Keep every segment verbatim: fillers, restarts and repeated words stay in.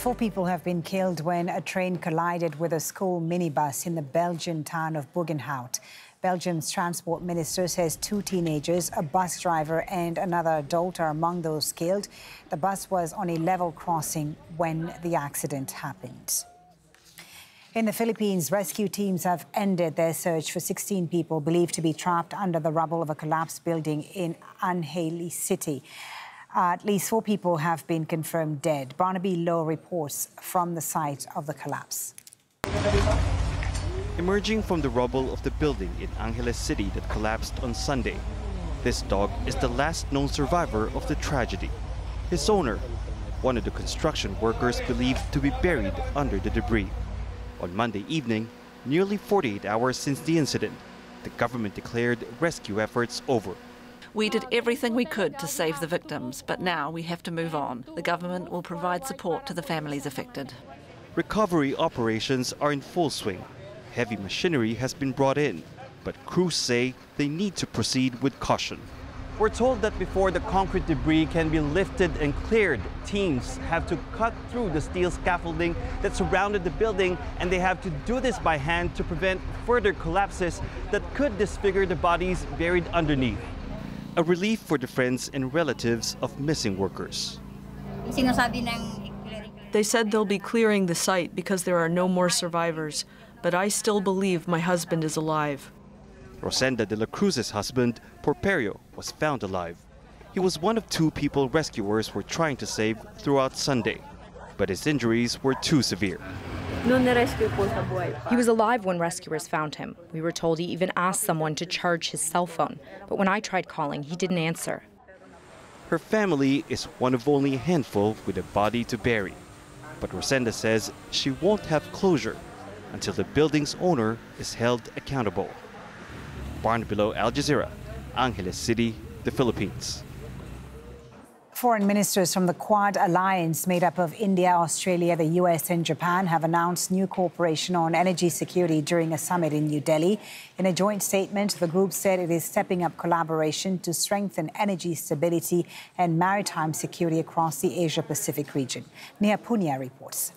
Four people have been killed when a train collided with a school minibus in the Belgian town of Buggenhout. Belgium's transport minister says two teenagers, a bus driver and another adult are among those killed. The bus was on a level crossing when the accident happened. In the Philippines, rescue teams have ended their search for sixteen people believed to be trapped under the rubble of a collapsed building in Angeles City. Uh, at least four people have been confirmed dead. Barnaby Lowe reports from the site of the collapse. Emerging from the rubble of the building in Angeles City that collapsed on Sunday, this dog is the last known survivor of the tragedy. His owner, one of the construction workers believed to be buried under the debris. On Monday evening, nearly forty-eight hours since the incident, the government declared rescue efforts over. We did everything we could to save the victims, but now we have to move on. The government will provide support to the families affected. Recovery operations are in full swing. Heavy machinery has been brought in, but crews say they need to proceed with caution. We're told that before the concrete debris can be lifted and cleared, teams have to cut through the steel scaffolding that surrounded the building, and they have to do this by hand to prevent further collapses that could disfigure the bodies buried underneath. A relief for the friends and relatives of missing workers. They said they'll be clearing the site because there are no more survivors, but I still believe my husband is alive. Rosenda de la Cruz's husband, Porperio, was found alive. He was one of two people rescuers were trying to save throughout Sunday, but his injuries were too severe. He was alive when rescuers found him. We were told he even asked someone to charge his cell phone, but when I tried calling, he didn't answer. Her family is one of only a handful with a body to bury. But Rosenda says she won't have closure until the building's owner is held accountable. Barnaby Lowe, Al Jazeera, Angeles City, the Philippines. Foreign ministers from the Quad Alliance, made up of India, Australia, the U S and Japan, have announced new cooperation on energy security during a summit in New Delhi. In a joint statement, the group said it is stepping up collaboration to strengthen energy stability and maritime security across the Asia-Pacific region. Neha Punya reports.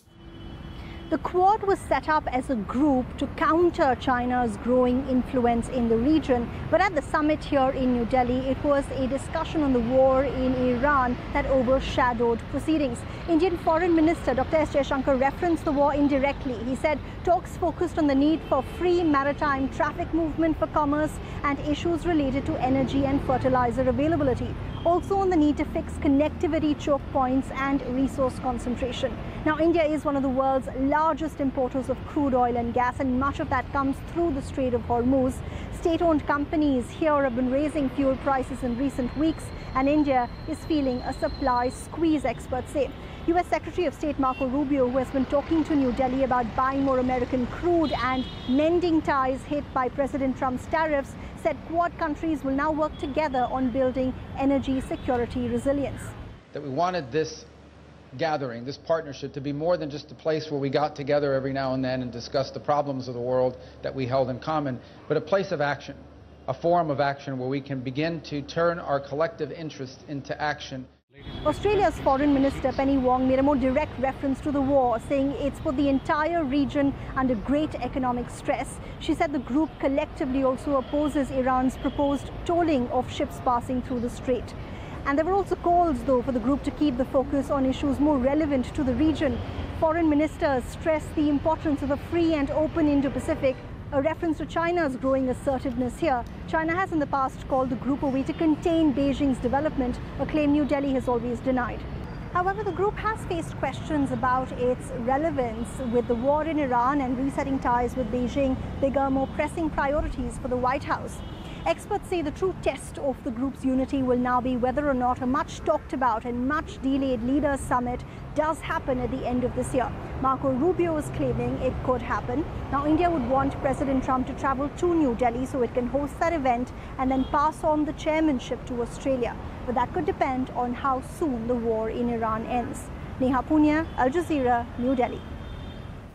The Quad was set up as a group to counter China's growing influence in the region. But at the summit here in New Delhi, it was a discussion on the war in Iran that overshadowed proceedings. Indian Foreign Minister Doctor S Jaishankar referenced the war indirectly. He said talks focused on the need for free maritime traffic movement for commerce and issues related to energy and fertilizer availability. Also on the need to fix connectivity choke points and resource concentration. Now, India is one of the world's largest importers of crude oil and gas, and much of that comes through the Strait of Hormuz. State-owned companies here have been raising fuel prices in recent weeks, and India is feeling a supply squeeze, experts say. U S Secretary of State Marco Rubio, who has been talking to New Delhi about buying more American crude and mending ties hit by President Trump's tariffs, said Quad countries will now work together on building energy security resilience. That we wanted this gathering, this partnership, to be more than just a place where we got together every now and then and discussed the problems of the world that we held in common, but a place of action, a forum of action where we can begin to turn our collective interest into action. Australia's Foreign Minister Penny Wong made a more direct reference to the war, saying it's put the entire region under great economic stress. She said the group collectively also opposes Iran's proposed tolling of ships passing through the strait. And there were also calls, though, for the group to keep the focus on issues more relevant to the region. Foreign ministers stressed the importance of a free and open Indo-Pacific, a reference to China's growing assertiveness here. China has in the past called the group a way to contain Beijing's development, a claim New Delhi has always denied. However, the group has faced questions about its relevance with the war in Iran and resetting ties with Beijing, bigger, more pressing priorities for the White House. Experts say the true test of the group's unity will now be whether or not a much talked about and much delayed leaders summit does happen at the end of this year. Marco Rubio is claiming it could happen. Now, India would want President Trump to travel to New Delhi so it can host that event and then pass on the chairmanship to Australia. But that could depend on how soon the war in Iran ends. Neha Punya, Al Jazeera, New Delhi.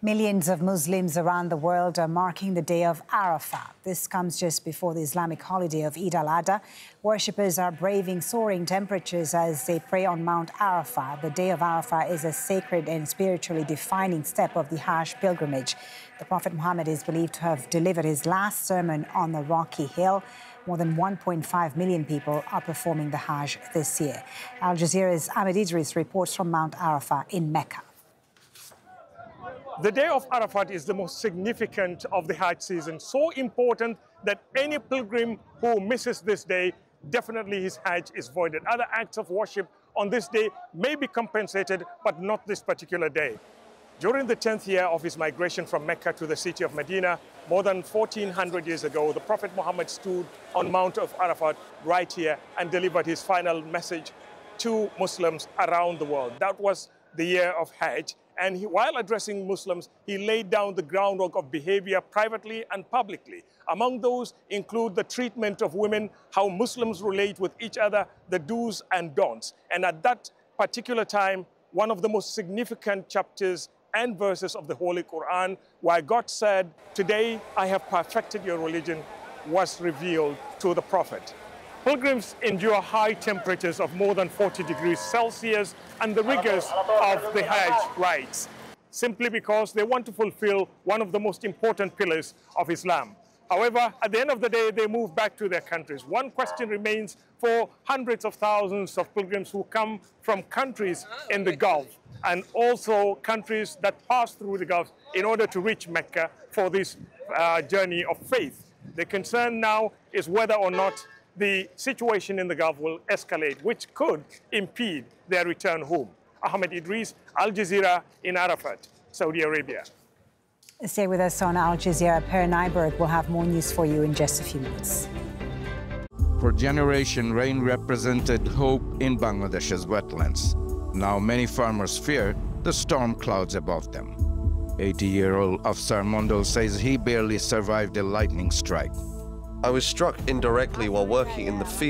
Millions of Muslims around the world are marking the day of Arafah. This comes just before the Islamic holiday of Eid al-Adha. Worshippers are braving soaring temperatures as they pray on Mount Arafah. The day of Arafah is a sacred and spiritually defining step of the Hajj pilgrimage. The Prophet Muhammad is believed to have delivered his last sermon on the rocky hill. More than one point five million people are performing the Hajj this year. Al Jazeera's Ahmed Idris reports from Mount Arafah in Mecca. The day of Arafat is the most significant of the Hajj season, so important that any pilgrim who misses this day, definitely his Hajj is voided. Other acts of worship on this day may be compensated, but not this particular day. During the tenth year of his migration from Mecca to the city of Medina, more than fourteen hundred years ago, the Prophet Muhammad stood on Mount of Arafat right here and delivered his final message to Muslims around the world. That was the year of Hajj. And he, while addressing Muslims, he laid down the groundwork of behavior privately and publicly. Among those include the treatment of women, how Muslims relate with each other, the do's and don'ts. And at that particular time, one of the most significant chapters and verses of the Holy Quran, where God said, "Today I have perfected your religion," was revealed to the Prophet. Pilgrims endure high temperatures of more than forty degrees Celsius and the rigors of the Hajj rites, simply because they want to fulfill one of the most important pillars of Islam. However, at the end of the day, they move back to their countries. One question remains for hundreds of thousands of pilgrims who come from countries in the Gulf and also countries that pass through the Gulf in order to reach Mecca for this uh, journey of faith. The concern now is whether or not the situation in the Gulf will escalate, which could impede their return home. Ahmed Idris, Al Jazeera in Arafat, Saudi Arabia. Stay with us on Al Jazeera. Per Nyberg will have more news for you in just a few minutes. For generations, rain represented hope in Bangladesh's wetlands. Now many farmers fear the storm clouds above them. eighty-year-old Afsar Mondal says he barely survived a lightning strike. I was struck indirectly while working in the field.